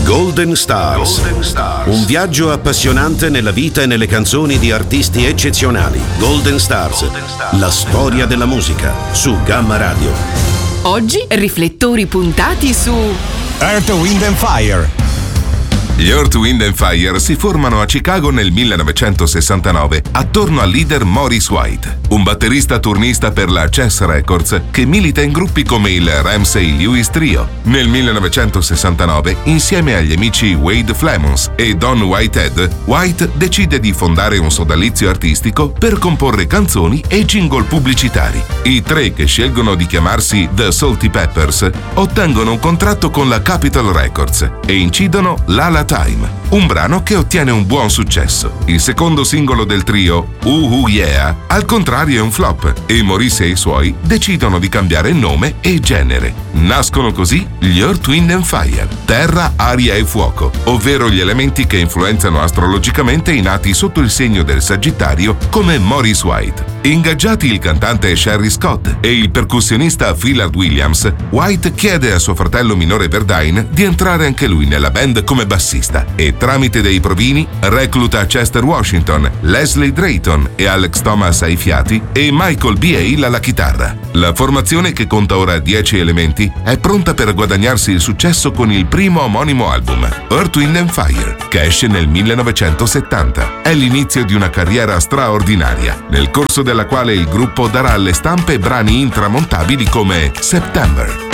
Golden Stars. Un viaggio appassionante nella vita e nelle canzoni di artisti eccezionali. Golden Stars. La storia della musica su Gamma Radio. Oggi riflettori puntati su Earth, Wind and Fire. Gli Earth, Wind and Fire si formano a Chicago nel 1969 attorno al leader Maurice White, un batterista turnista per la Chess Records che milita in gruppi come il Ramsey Lewis Trio. Nel 1969, insieme agli amici Wade Flemons e Don Whitehead, White decide di fondare un sodalizio artistico per comporre canzoni e jingle pubblicitari. I tre, che scelgono di chiamarsi The Salty Peppers, ottengono un contratto con la Capitol Records e incidono Lala Time, un brano che ottiene un buon successo. Il secondo singolo del trio, Yeah, al contrario è un flop e Maurice e i suoi decidono di cambiare nome e genere. Nascono così gli Earth, Wind and Fire, terra, aria e fuoco, ovvero gli elementi che influenzano astrologicamente i nati sotto il segno del Sagittario come Maurice White. Ingaggiati il cantante Sherry Scott e il percussionista Phillard Williams, White chiede a suo fratello minore Verdine di entrare anche lui nella band come bassista e tramite dei provini recluta Chester Washington, Leslie Drayton e Alex Thomas ai fiati e Michael B. Hale alla chitarra. La formazione, che conta ora 10 elementi, è pronta per guadagnarsi il successo con il primo omonimo album, Earth, Wind and Fire, che esce nel 1970. È l'inizio di una carriera straordinaria, nel corso della quale il gruppo darà alle stampe brani intramontabili come September,